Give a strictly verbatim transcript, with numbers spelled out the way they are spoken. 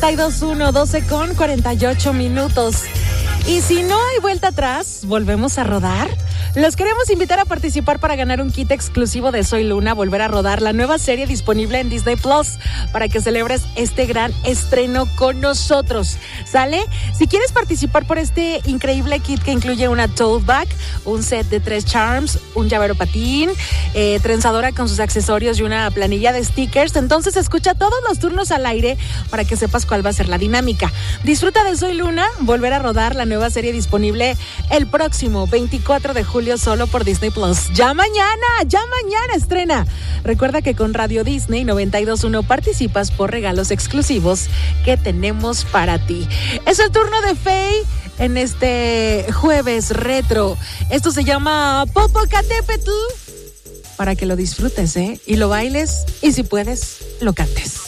noventa y dos punto uno, doce con cuarenta y ocho minutos. Y si no hay vuelta atrás, volvemos a rodar. Los queremos invitar a participar para ganar un kit exclusivo de Soy Luna, volver a rodar la nueva serie disponible en Disney Plus para que celebres este gran estreno con nosotros. ¿Sale? Si quieres participar por este increíble kit que incluye una tote bag, un set de tres charms, un llavero patín, eh, trenzadora con sus accesorios y una planilla de stickers, entonces escucha todos los turnos al aire para que sepas cuál va a ser la dinámica. Disfruta de Soy Luna, volver a rodar la nueva serie disponible el próximo veinticuatro de julio solo por Disney Plus. Ya mañana, ya mañana estrena. Recuerda que con Radio Disney noventa y dos punto uno participas por regalos exclusivos que tenemos para ti. Es el turno de Faye en este jueves retro. Esto se llama Popocatépetl, para que lo disfrutes, ¿eh? Y lo bailes, y si puedes, lo cantes.